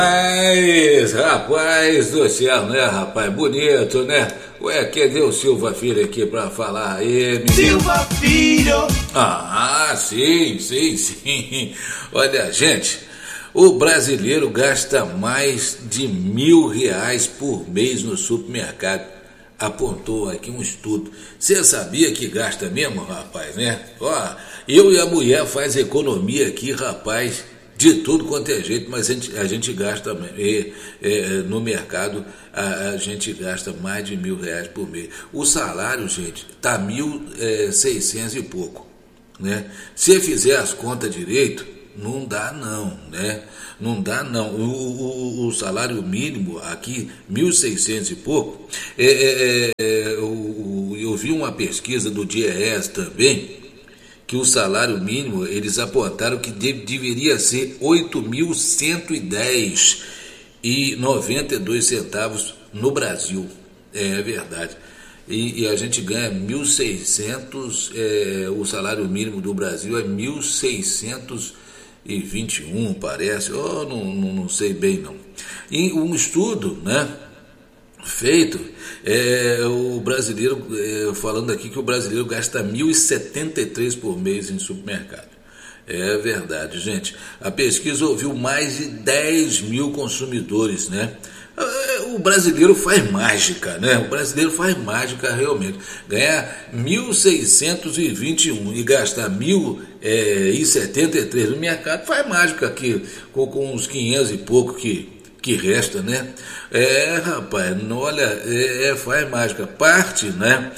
Rapaz do céu, né, rapaz? Bonito, né? Ué, cadê o Silva Filho aqui pra falar aí, menino? Silva Filho! Ah, sim. Olha, gente, o brasileiro gasta mais de R$ 1.000 por mês no supermercado. Apontou aqui um estudo. Você sabia que gasta mesmo, rapaz, né? Ó, eu e a mulher faz economia aqui, rapaz, de tudo quanto é jeito, mas a gente gasta no mercado, a gente gasta mais de R$ 1.000 por mês. O salário, gente, tá 1.600 e pouco, né? Se fizer as contas direito, não dá não, né? Não dá não. O salário mínimo aqui, 1.600 e pouco, eu vi uma pesquisa do DIEESE também, que o salário mínimo, eles apontaram que deveria ser R$ 8.110,92 no Brasil. É verdade. E a gente ganha 1.600, o salário mínimo do Brasil é 1.621, parece. Oh, não sei bem não. E um estudo, né, feito, o brasileiro, falando aqui que o brasileiro gasta 1.073 por mês em supermercado. É verdade, gente. A pesquisa ouviu mais de 10 mil consumidores, né? O brasileiro faz mágica, né? O brasileiro faz mágica realmente. Ganhar 1.621 e gastar 1.073 no mercado faz mágica aqui, com uns 500 e pouco que resta, né? Rapaz, olha, faz mágica. Parte, né?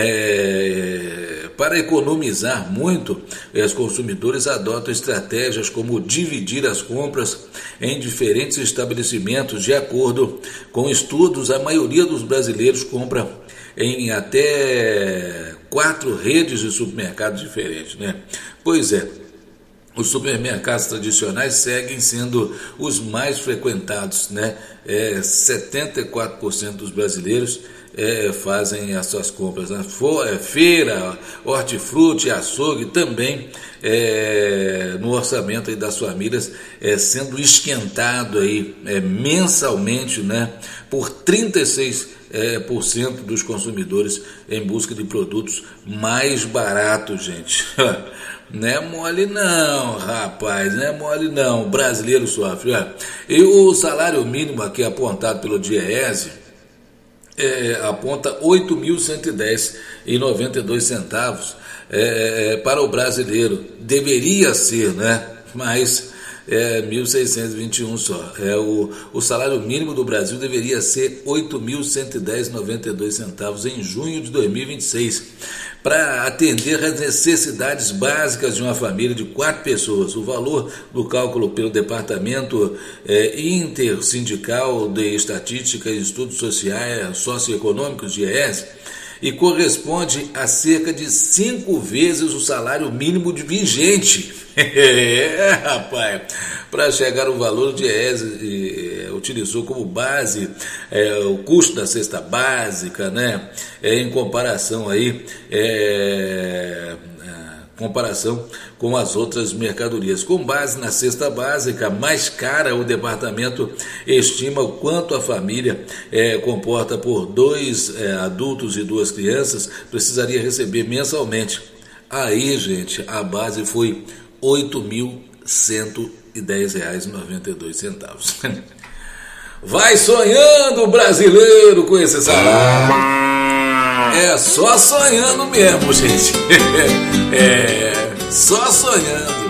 Para economizar muito, os consumidores adotam estratégias como dividir as compras em diferentes estabelecimentos. De acordo com estudos, a maioria dos brasileiros compra em até 4 redes de supermercados diferentes, né? Pois é. Os supermercados tradicionais seguem sendo os mais frequentados, né? 74% dos brasileiros fazem as suas compras na feira, hortifruti, açougue, também no orçamento aí das famílias, sendo esquentado aí mensalmente, né, por 36% dos consumidores em busca de produtos mais baratos, gente. Não é mole não, rapaz, não é mole não, o brasileiro sofre. E o salário mínimo aqui apontado pelo DIEESE aponta R$ 8.110,92 para o brasileiro. Deveria ser, né? Mas 1.621 só. O salário mínimo do Brasil deveria ser R$ 8.110,92 em junho de 2026, para atender às necessidades básicas de uma família de 4 pessoas. O valor do cálculo pelo Departamento Intersindical de Estatística e Estudos Sociais Socioeconômicos, DIEESE, e corresponde a cerca de 5 vezes o salário mínimo de vigente. Rapaz, para chegar ao valor, o DIEESE utilizou como base o custo da cesta básica, né? Em comparação aí, comparação com as outras mercadorias. Com base na cesta básica mais cara, o departamento estima o quanto a família comporta por 2 adultos e 2 crianças precisaria receber mensalmente. Aí, gente, a base foi R$ 8.110,92. Vai sonhando, brasileiro, com esse salário. É só sonhando mesmo, gente. Só sonhando.